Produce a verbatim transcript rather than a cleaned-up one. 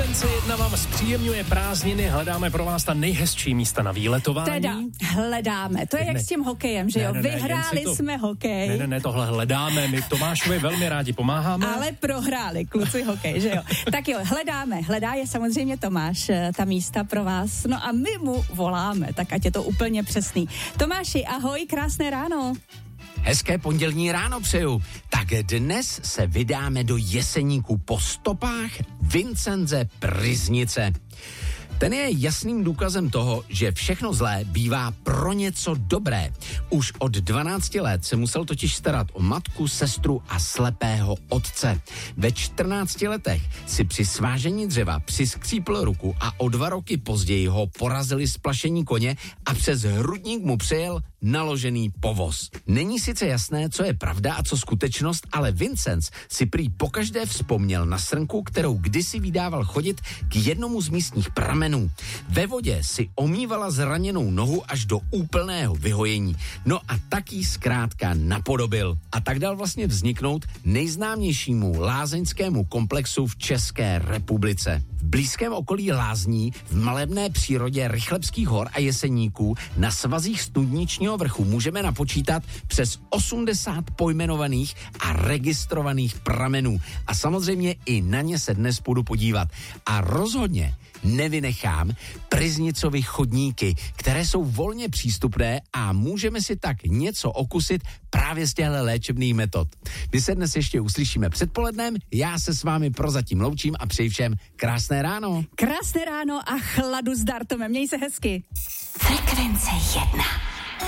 Frekvence jedna vám zpříjemňuje prázdniny, hledáme pro vás ta nejhezčí místa na výletování. Teda, hledáme. To je ne, jak s tím hokejem, že ne, jo? Ne, ne, Vyhráli to... jsme hokej. Ne, ne, ne, tohle hledáme, my Tomášovi velmi rádi pomáháme. Ale prohráli kluci hokej, že jo? Tak jo, hledáme. Hledá je samozřejmě Tomáš, ta místa pro vás. No a my mu voláme, tak ať je to úplně přesný. Tomáši, ahoj, krásné ráno. Hezké pondělní ráno přeju. Tak dnes se vydáme do Jeseníku po stopách Vincenze Pryznice. Ten je jasným důkazem toho, že všechno zlé bývá pro něco dobré. Už od dvanácti let se musel totiž starat o matku, sestru a slepého otce. Ve čtrnácti letech si při svážení dřeva přiskřípl ruku a o dva roky později ho porazili splašení koně a přes hrudník mu přejel naložený povoz. Není sice jasné, co je pravda a co skutečnost, ale Vincenc si prý pokaždé vzpomněl na srnku, kterou kdysi vydával chodit k jednomu z místních pramenů. Ve vodě si omývala zraněnou nohu až do úplného vyhojení. No a tak jí zkrátka napodobil. A tak dal vlastně vzniknout nejznámějšímu lázeňskému komplexu v České republice. V blízkém okolí lázní, v malebné přírodě Rychlebských hor a Jeseníků na svazích Studničního vrchu můžeme napočítat přes osmdesát pojmenovaných a registrovaných pramenů. A samozřejmě i na ně se dnes půjdu podívat. A rozhodně nevynechám Pryznicovy chodníky, které jsou volně přístupné a můžeme si tak něco okusit právě z těchto léčebných metod. My se dnes ještě uslyšíme předpolednem, já se s vámi prozatím loučím a přeji všem krásné ráno. Krásné ráno a chladu s Dartomem, měj se hezky. Frekvence jedna.